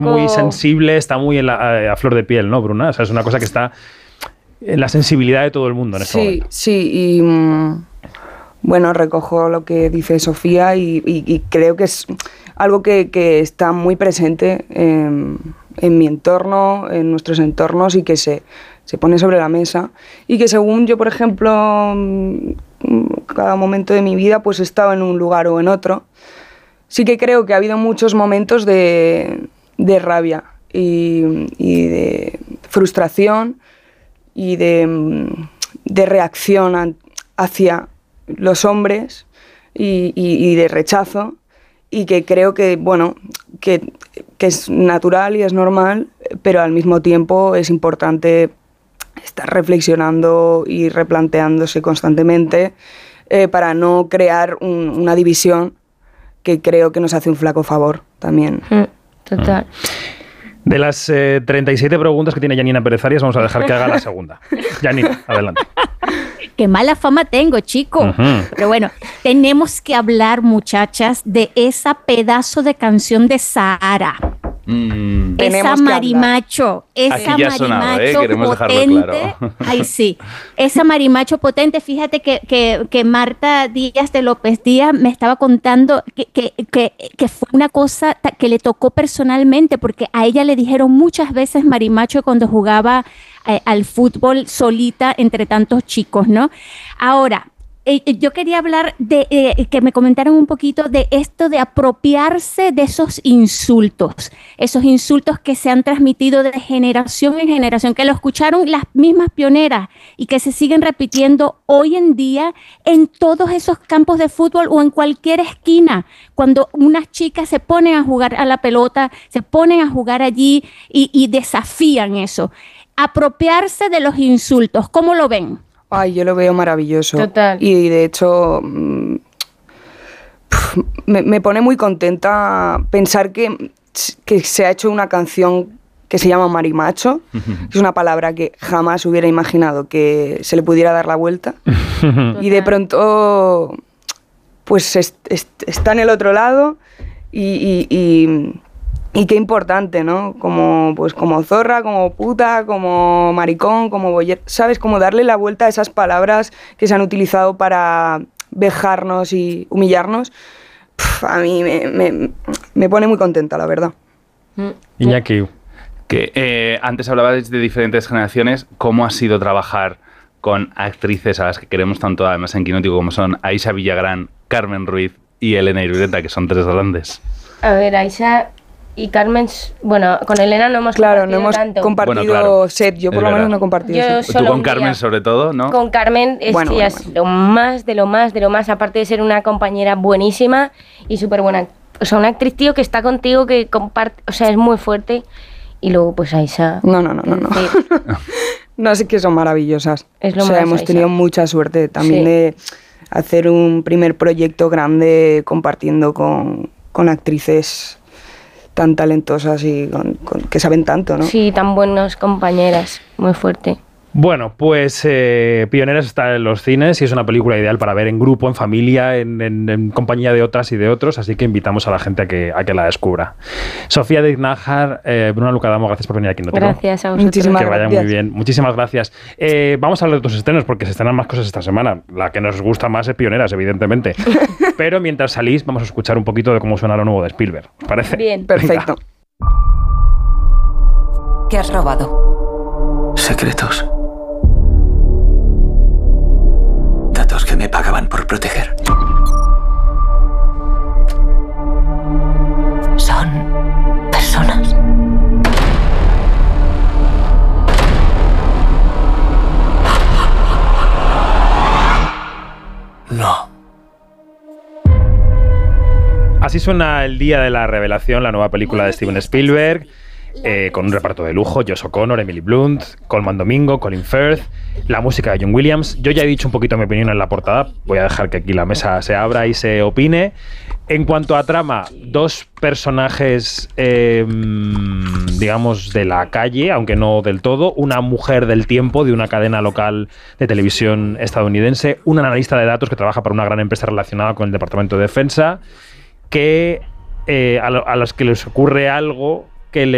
muy sensible, está muy a flor de piel, ¿no, Bruna? O sea, es una cosa que está en la sensibilidad de todo el mundo en este momento. Sí, y bueno, recojo lo que dice Sofía y creo que es algo que está muy presente en mi entorno, en nuestros entornos, y que se pone sobre la mesa, y que según yo, por ejemplo, cada momento de mi vida pues he estado en un lugar o en otro. Sí que creo que ha habido muchos momentos de rabia y de frustración y de reacción hacia los hombres y de rechazo, y que creo que, bueno, que es natural y es normal, pero al mismo tiempo es importante estar reflexionando y replanteándose constantemente para no crear una división que creo que nos hace un flaco favor también. Total. De las 37 preguntas que tiene Janina Pérez Arias, vamos a dejar que haga la segunda. Janina, adelante. Qué mala fama tengo, chico. Pero bueno, tenemos que hablar, muchachas, de esa pedazo de canción de Sahara. Esa marimacho, queremos potente. Claro. Ay, sí. Esa marimacho potente. Fíjate que Marta Díaz de López Díaz me estaba contando que fue una cosa que le tocó personalmente, porque a ella le dijeron muchas veces marimacho cuando jugaba al fútbol solita entre tantos chicos, ¿no? Ahora, yo quería hablar de que me comentaran un poquito de esto de apropiarse de esos insultos que se han transmitido de generación en generación, que lo escucharon las mismas pioneras y que se siguen repitiendo hoy en día en todos esos campos de fútbol o en cualquier esquina, cuando unas chicas se ponen a jugar a la pelota, se ponen a jugar allí y desafían eso. Apropiarse de los insultos, ¿cómo lo ven? Ay, yo lo veo maravilloso. Total. Y de hecho me pone muy contenta pensar que se ha hecho una canción que se llama Marimacho. Es una palabra que jamás hubiera imaginado que se le pudiera dar la vuelta. Y de pronto pues está en el otro lado y qué importante, ¿no? Como zorra, como puta, como maricón, como boyer, ¿sabes? Como darle la vuelta a esas palabras que se han utilizado para vejarnos y humillarnos. A mí me pone muy contenta, la verdad. Iñaki. Que antes hablabais de diferentes generaciones. ¿Cómo ha sido trabajar con actrices a las que queremos tanto, además en Quinótico, como son Aisha Villagrán, Carmen Ruiz y Elena Irureta, que son tres grandes? A ver, Aisha y Carmen, bueno, con Elena no hemos compartido set, yo por lo menos no he compartido set. Tú con Carmen sobre todo, ¿no? Con Carmen es lo más de lo más, aparte de ser una compañera buenísima y súper buena. O sea, una actriz, tío, que está contigo, que comparte, o sea, es muy fuerte. Y luego, pues Aisha. No. No, sé que son maravillosas. Hemos tenido mucha suerte también de hacer un primer proyecto grande compartiendo con actrices tan talentosas y que saben tanto, ¿no? Sí, tan buenas compañeras, muy fuerte. Bueno, pues Pioneras está en los cines y es una película ideal para ver en grupo, en familia, en compañía de otras y de otros, así que invitamos a la gente a que la descubra. Sofía de Iznájar, Bruna Lucadamo, gracias por venir aquí. Gracias a vosotros. Muchísimas gracias. Que vaya muy bien. Muchísimas gracias. Vamos a hablar de otros estrenos porque se estrenan más cosas esta semana. La que nos gusta más es Pioneras, evidentemente. Pero mientras salís, vamos a escuchar un poquito de cómo suena lo nuevo de Spielberg. ¿Os parece? Bien. Perfecto. ¿Qué has robado? Secretos. Datos que me pagaban por proteger. ¿Son personas? No. Así suena el día de la revelación, la nueva película de Steven Spielberg. Con un reparto de lujo, Josh O'Connor, Emily Blunt, Colman Domingo, Colin Firth, la música de John Williams. Yo ya he dicho un poquito mi opinión en la portada, voy a dejar que aquí la mesa se abra y se opine. En cuanto a trama, dos personajes, digamos, de la calle, aunque no del todo, una mujer del tiempo de una cadena local de televisión estadounidense, un analista de datos que trabaja para una gran empresa relacionada con el Departamento de Defensa, que a los que les ocurre algo